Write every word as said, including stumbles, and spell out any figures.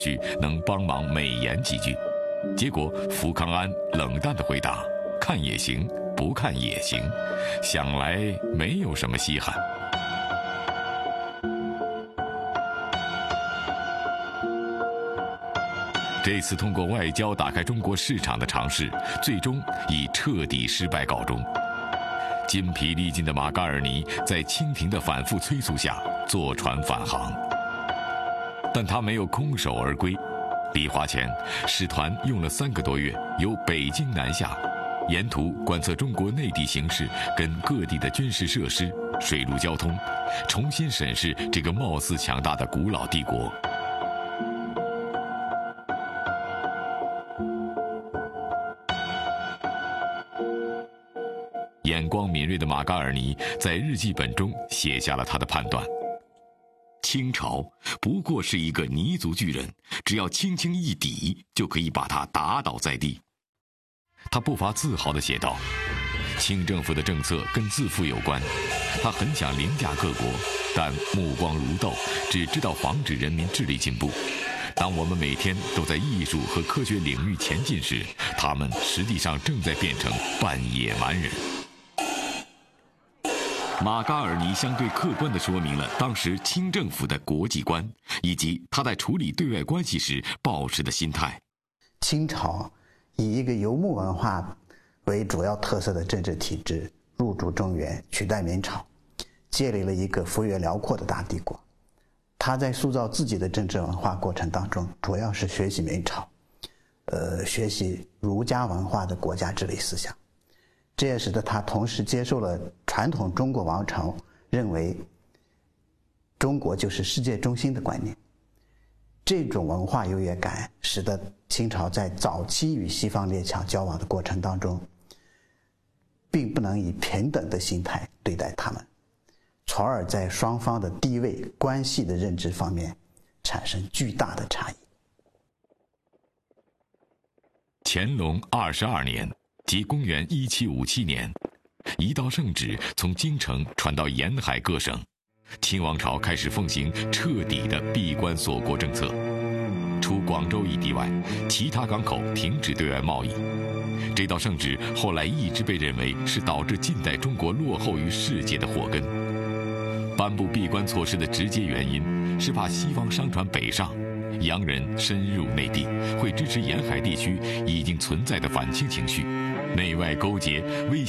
许能帮忙美言几句。结果福康安冷淡地回答：“看也行，不看也行，想来没有什么稀罕。”这次通过外交打开中国市场的尝试，最终以彻底失败告终。筋疲力尽的马嘎尔尼在清廷的反复催促下坐船返航，但他没有空手而归。离华前，使团用了三个多月，由北京南下，沿途观测中国内地形势跟各地的军事设施、水陆交通，重新审视这个貌似强大的古老帝国。眼光敏锐的马嘎尔尼在日记本中写下了他的判断：清朝不过是一个泥足巨人，只要轻轻一抵，就可以把他打倒在地。他不乏自豪地写道：清政府的政策跟自负有关，他很想凌驾各国，但目光如豆，只知道防止人民智力进步。当我们每天都在艺术和科学领域前进时，他们实际上正在变成半野蛮人。马嘎尔尼相对客观地说明了当时清政府的国际观，以及他在处理对外关系时抱持的心态。 清朝以一个游牧文化为主要特色的政治体制入主中原，取代明朝，建立了一个幅员辽阔的大帝国。他在塑造自己的政治文化过程当中，主要是学习明朝，呃，学习儒家文化的国家治理思想。这也使得他同时接受了传统中国王朝认为中国就是世界中心的观念。这种文化优越感使得清朝在早期与西方列强交往的过程当中，并不能以平等的心态对待他们，从而在双方的地位关系的认知方面产生巨大的差异。 乾隆二十二年，即公元一七五七年，一道圣旨从京城传到沿海各省，清王朝开始奉行彻底的闭关锁国政策。除广州一地外，其他港口停止对外贸易。这道圣旨后来一直被认为是导致近代中国落后于世界的祸根。颁布闭关措施的直接原因是怕西方商船北上，洋人深入内地，会支持沿海地区已经存在的反清情绪，内外勾结威胁